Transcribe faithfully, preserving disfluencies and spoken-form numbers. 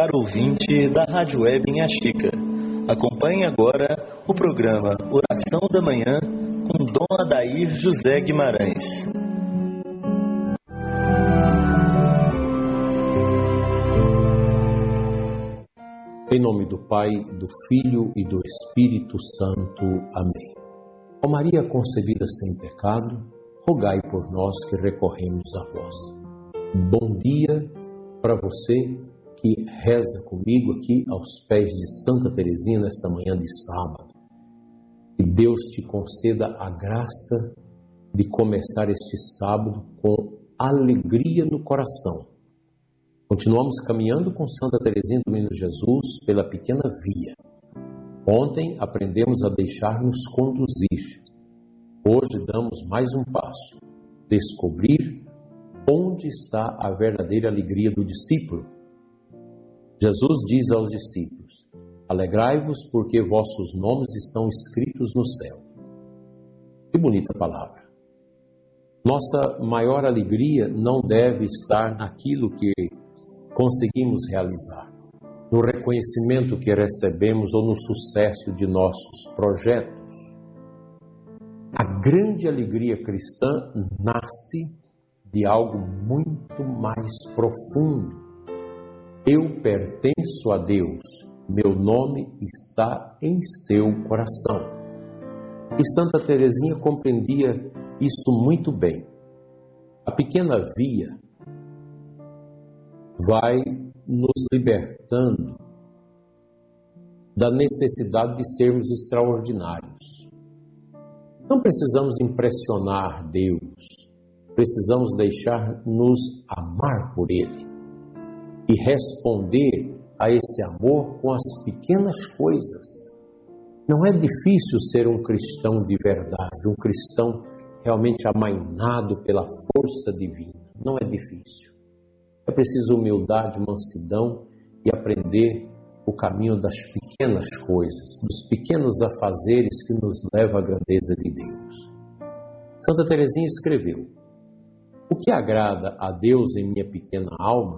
caro ouvinte da Rádio Web Minha Chica. Acompanhe agora o programa Oração da Manhã com Dom Adair José Guimarães. Em nome do Pai, do Filho e do Espírito Santo. Amém. Ó Maria concebida sem pecado, rogai por nós que recorremos a vós. Bom dia para você que reza comigo aqui aos pés de Santa Teresinha nesta manhã de sábado. Que Deus te conceda a graça de começar este sábado com alegria no coração. Continuamos caminhando com Santa Teresinha do Menino Jesus pela pequena via. Ontem aprendemos a deixar-nos conduzir. Hoje damos mais um passo. Descobrir onde está a verdadeira alegria do discípulo. Jesus diz aos discípulos: alegrai-vos porque vossos nomes estão escritos no céu. Que bonita palavra. Nossa maior alegria não deve estar naquilo que conseguimos realizar, no reconhecimento que recebemos ou no sucesso de nossos projetos. A grande alegria cristã nasce de algo muito mais profundo. Eu pertenço a Deus, meu nome está em seu coração. E Santa Teresinha compreendia isso muito bem. A pequena via vai nos libertando da necessidade de sermos extraordinários. Não precisamos impressionar Deus, precisamos deixar-nos amar por Ele e responder a esse amor com as pequenas coisas. Não é difícil ser um cristão de verdade, um cristão realmente amainado pela força divina. Não é difícil. É preciso humildade, mansidão e aprender o caminho das pequenas coisas, dos pequenos afazeres que nos levam à grandeza de Deus. Santa Teresinha escreveu: o que agrada a Deus em minha pequena alma